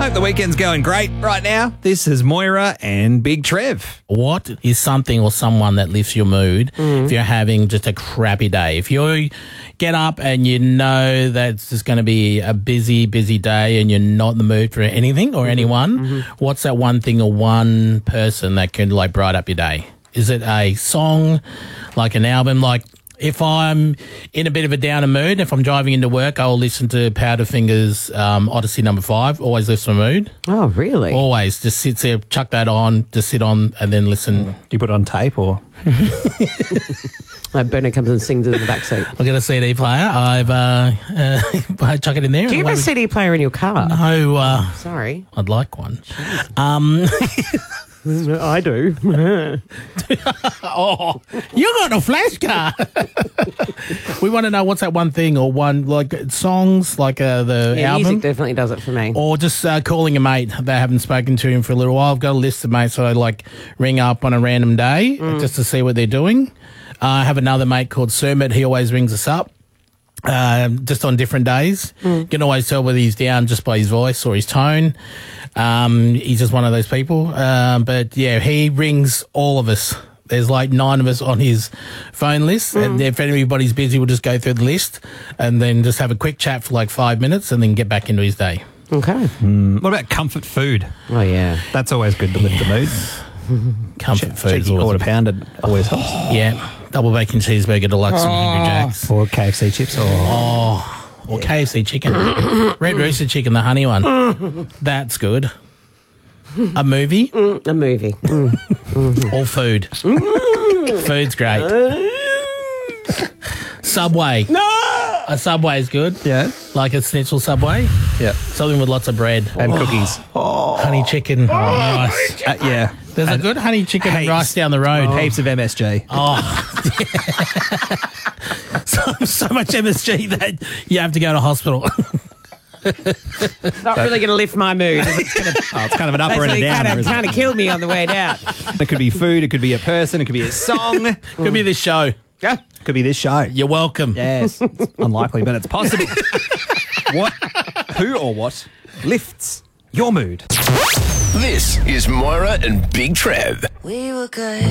Hope the weekend's going great right now. This is Moira and Big Trev. What is something or someone that lifts your mood if you're having just a crappy day? If you get up and you know that it's just going to be a busy, busy day and you're not in the mood for anything or anyone, what's that one thing or one person that can like brighten up your day? Is it a song, like an album? Like if I'm in a bit of a downer mood, if I'm driving into work, I'll listen to Powderfinger's Odyssey No. 5. Always lifts my mood. Oh, really? Always. Just sits there, chuck that on, just sit on and then listen. Do you put it on tape or? Like Bernard comes and sings in the backseat. I've got a CD player. I chuck it in there. Do you have a CD player in your car? No. Sorry. I'd like one. I do. Oh, you got a flash car. We want to know what's that one thing or one, like songs, like the album. Music definitely does it for me. Or just calling a mate that I haven't spoken to him for a little while. I've got a list of mates that I like ring up on a random day just to see what they're doing. I have another mate called Surmit. He always rings us up. Just on different days. You can always tell whether he's down just by his voice or his tone. He's just one of those people. But yeah, he rings all of us. There's like 9 of us on his phone list. And if anybody's busy, we'll just go through the list and then just have a quick chat for like 5 minutes and then get back into his day. Okay. What about comfort food? Oh, yeah. That's always good to lift the mood. Comfort food. Cheeky quarter pounder always helps. Yeah. Double bacon cheeseburger deluxe and Hungry Jacks. Or KFC chips. Or KFC chicken. Red Rooster chicken, the honey one. That's good. A movie? A movie. Or food? Food's great. Subway. No! A Subway is good. Yeah. Like a schnitzel Subway. Yeah. Something with lots of bread. And cookies. Honey chicken. Nice. Yeah. There's a good honey chicken and rice down the road. Heaps of MSG. So much MSG that you have to go to hospital. Not really going to lift my mood. It's kind of an upper and a downer. isn't Kind of killed me on the way down. It could be food. It could be a person. It could be a song. Could be this show. Yeah. It could be this show. You're welcome. Yes. It's unlikely, but it's possible. Who or what lifts your mood? This is Moira and Big Trev. We were good.